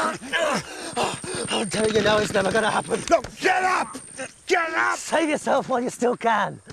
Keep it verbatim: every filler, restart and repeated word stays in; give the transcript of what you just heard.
I'm telling you now, it's never gonna happen. Look, get up! Get up! Save yourself while you still can.